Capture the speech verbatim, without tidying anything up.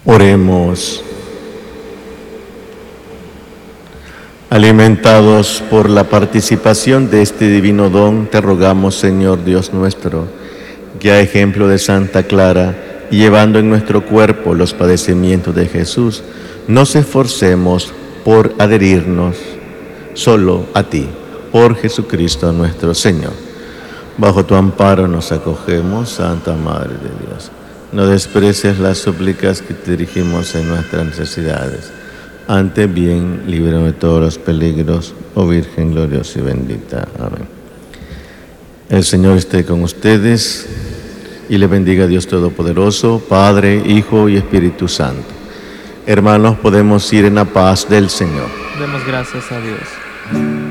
Oremos. Alimentados por la participación de este divino don, te rogamos, Señor Dios nuestro, que a ejemplo de Santa Clara, y llevando en nuestro cuerpo los padecimientos de Jesús, nos esforcemos por adherirnos solo a ti, por Jesucristo nuestro Señor. Bajo tu amparo nos acogemos, Santa Madre de Dios. No desprecies las súplicas que te dirigimos en nuestras necesidades. Antes bien, líbranos de todos los peligros, oh Virgen gloriosa y bendita. Amén. El Señor esté con ustedes y le bendiga Dios Todopoderoso, Padre, Hijo y Espíritu Santo. Hermanos, podemos ir en la paz del Señor. Demos gracias a Dios.